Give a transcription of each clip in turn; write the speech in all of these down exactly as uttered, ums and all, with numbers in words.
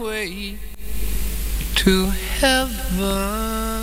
way to heaven.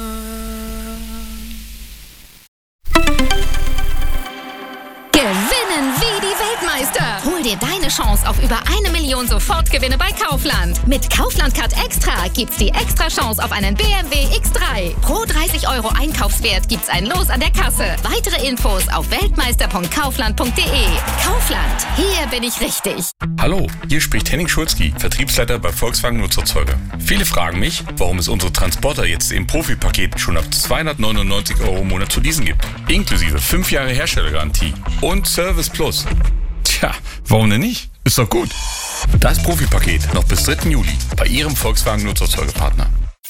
Gewinnen wie die Weltmeister. Hol dir deine Chance auf über eine Million Sofortgewinne bei Kaufland. Mit Kaufland Card Extra gibt's die extra Chance auf einen B M W X drei. Pro dreißig Euro Einkaufswert gibt's ein Los an der Kasse. Weitere Infos auf weltmeister punkt kaufland punkt de. Kaufland, hier bin ich richtig. Hallo, hier spricht Henning Schulzki, Vertriebsleiter bei Volkswagen Nutzerzeuger. Viele fragen mich, warum es unsere Transporter jetzt im Profi-Paket schon ab zweihundertneunundneunzig Euro im Monat zu leasen gibt. Inklusive fünf Jahre Herstellergarantie und Service Plus. Tja, warum denn nicht? Ist doch gut. Das Profi-Paket noch bis dritten Juli bei Ihrem Volkswagen Nutzerzeugerpartner.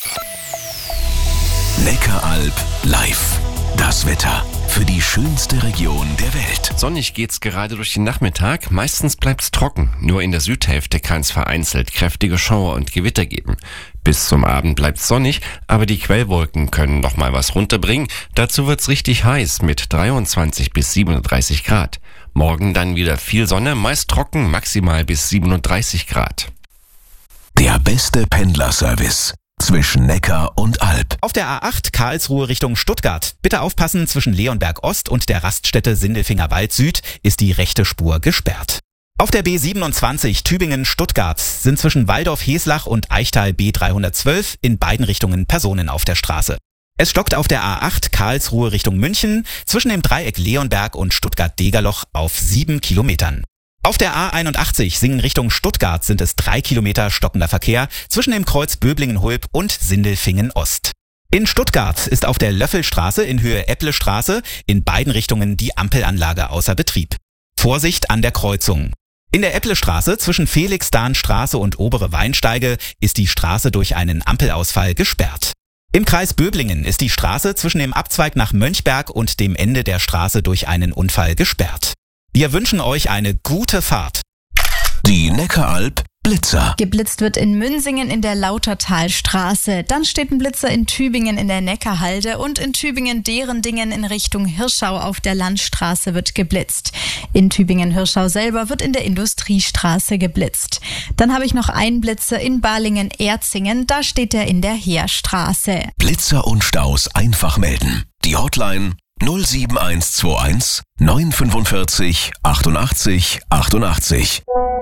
Neckaralb live. Das Wetter für die schönste Region der Welt. Sonnig geht's gerade durch den Nachmittag. Meistens bleibt's trocken. Nur in der Südhälfte kann's vereinzelt kräftige Schauer und Gewitter geben. Bis zum Abend bleibt's sonnig, aber die Quellwolken können noch mal was runterbringen. Dazu wird's richtig heiß mit dreiundzwanzig bis siebenunddreißig Grad. Morgen dann wieder viel Sonne, meist trocken, maximal bis siebenunddreißig Grad. Der beste Pendlerservice zwischen Neckar und Alb. Auf der A acht Karlsruhe Richtung Stuttgart. Bitte aufpassen, zwischen Leonberg Ost und der Raststätte Sindelfinger Wald Süd ist die rechte Spur gesperrt. Auf der B siebenundzwanzig Tübingen-Stuttgart sind zwischen Waldorf-Heslach und Eichtal B dreihundertzwölf in beiden Richtungen Personen auf der Straße. Es stockt auf der A acht Karlsruhe Richtung München zwischen dem Dreieck Leonberg und Stuttgart-Degerloch auf sieben Kilometern. Auf der A einundachtzig Singen Richtung Stuttgart sind es drei Kilometer stockender Verkehr zwischen dem Kreuz Böblingen-Hulb und Sindelfingen Ost. In Stuttgart ist auf der Löffelstraße in Höhe Epplestraße in beiden Richtungen die Ampelanlage außer Betrieb. Vorsicht an der Kreuzung. In der Epplestraße zwischen Felix-Dahn-Straße und Obere Weinsteige ist die Straße durch einen Ampelausfall gesperrt. Im Kreis Böblingen ist die Straße zwischen dem Abzweig nach Mönchberg und dem Ende der Straße durch einen Unfall gesperrt. Wir wünschen euch eine gute Fahrt. Die Neckaralb Blitzer. Geblitzt wird in Münsingen in der Lautertalstraße. Dann steht ein Blitzer in Tübingen in der Neckarhalde und in Tübingen-Derendingen in Richtung Hirschau auf der Landstraße wird geblitzt. In Tübingen-Hirschau selber wird in der Industriestraße geblitzt. Dann habe ich noch einen Blitzer in Balingen-Erzingen. Da steht er in der Heerstraße. Blitzer und Staus einfach melden. Die Hotline null sieben eins zwei eins neun fünfundvierzig achtundachtzig achtundachtzig.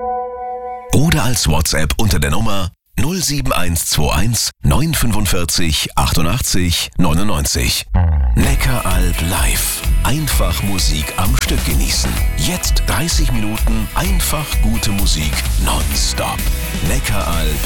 Oder als WhatsApp unter der Nummer null sieben eins zwei eins neun fünfundvierzig achtundachtzig neunundneunzig. Neckaralb live. Einfach Musik am Stück genießen. Jetzt dreißig Minuten einfach gute Musik nonstop. Neckaralb